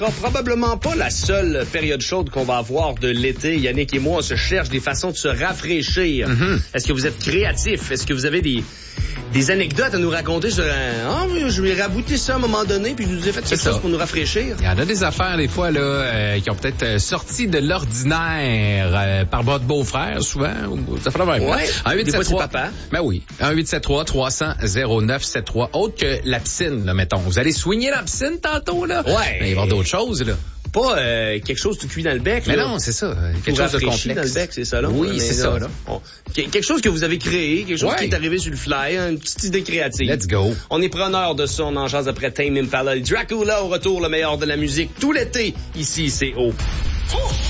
Probablement pas la seule période chaude qu'on va avoir de l'été. Yannick et moi, on se cherche des façons de se rafraîchir. Est-ce que vous êtes créatifs? Est-ce que vous avez des anecdotes à nous raconter sur je vais rabouter ça à un moment donné, puis je vous ai fait quelque chose pour nous rafraîchir? Il y en a des affaires, des fois, là, qui ont peut-être sorti de l'ordinaire par votre beau-frère, souvent. Ça fait la même. Ouais. Des fois, c'est papa. Ben oui. 1-873-300-0973. Autre que la piscine, là, mettons. Vous allez soigner la piscine tantôt, là? Ouais. Ben, il va y avoir d'autres choses, là. Pas quelque chose tout cuit dans le bec. Mais là. non, c'est ça. Quelque chose de complexe. Dans le bec, c'est ça, là. Oui, c'est ça. Là. Quelque chose que vous avez créé, quelque chose qui est arrivé sur le fly, une petite idée créative. Let's go. On est preneur de ça, on en jase après Tame Impala. Dracula au retour, le meilleur de la musique tout l'été. Ici, c'est haut.